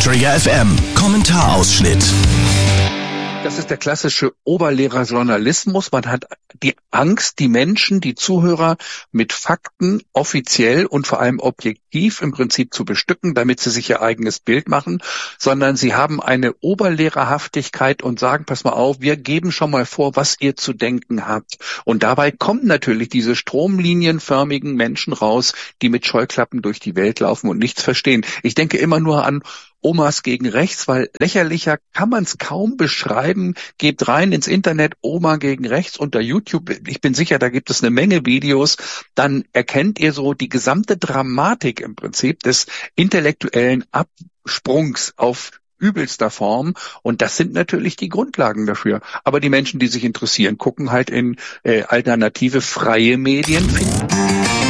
Trigger FM Kommentarausschnitt. Das ist der klassische Oberlehrerjournalismus. Man hat die Angst, die Menschen, die Zuhörer mit Fakten offiziell und vor allem objektiv im Prinzip zu bestücken, damit sie sich ihr eigenes Bild machen, sondern sie haben eine Oberlehrerhaftigkeit und sagen, pass mal auf, wir geben schon mal vor, was ihr zu denken habt. Und dabei kommen natürlich diese stromlinienförmigen Menschen raus, die mit Scheuklappen durch die Welt laufen und nichts verstehen. Ich denke immer nur an Omas gegen rechts, weil lächerlicher kann man es kaum beschreiben. Gebt rein ins Internet Oma gegen rechts unter YouTube. Ich bin sicher, da gibt es eine Menge Videos. Dann erkennt ihr so die gesamte Dramatik im Prinzip des intellektuellen Absprungs auf übelster Form. Und das sind natürlich die Grundlagen dafür. Aber die Menschen, die sich interessieren, gucken halt in alternative freie Medien.